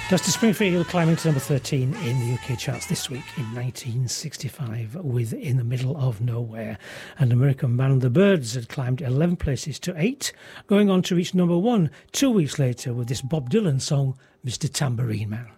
Dusty Springfield climbing to number 13 in the UK charts this week in 1965 with In the Middle of Nowhere. And American Man and the Birds had climbed 11 places to 8, going on to reach number 1 2 weeks later with this Bob Dylan song, Mr. Tambourine Man.